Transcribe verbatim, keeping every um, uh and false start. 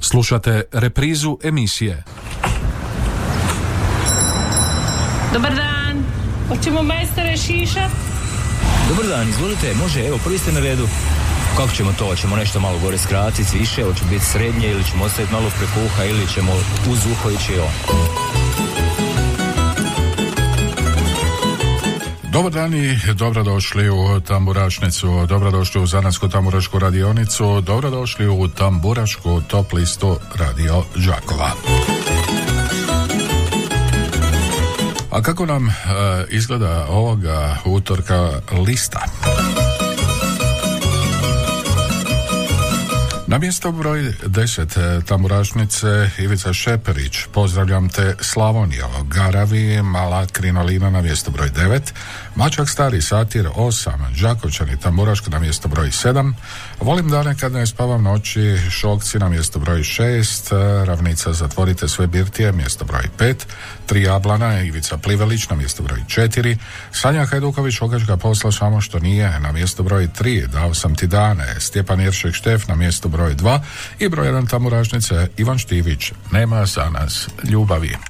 Slušate reprizu emisije. Dobar dan, hoćemo majstore šišat? Dobar dan, izvolite, može, evo, prvi ste na redu. Kako ćemo to? Hoćemo nešto malo gore skratiti, više, hoće biti srednje ili ćemo ostaviti malo prekuha ili ćemo uz uho ići on. Dobar dan i dobrodošli u Tamburašnicu, dobrodošli u Zanatsku tamburašku radionicu, dobrodošli u Tamburašku top listu Radio Đakova. A kako nam e, izgleda ovoga utorka lista? Na mjesto broj deset Tamburašnice Ivica Šeperić, Pozdravljam te Slavonijo, Garavi, Mala krinolina na mjesto broj devet, Mačak stari satir osam, Đakovčani Tamburaška na mjesto broj sedam, Volim dane kad ne spavam noći, Šokci na mjesto broj šest, Ravnica Zatvorite sve birtije mjesto broj pet, Tri jablana Ivica Plivelić na mjesto broj četiri, Sanja Hajduković Okačka posla samo što nije na mjesto broj tri, Dao sam ti dane, Stjepan Jeršek Štef na mjesto broj dva i broj jedan Tamburašnice Ivan Štivić, Nema za nas ljubavi.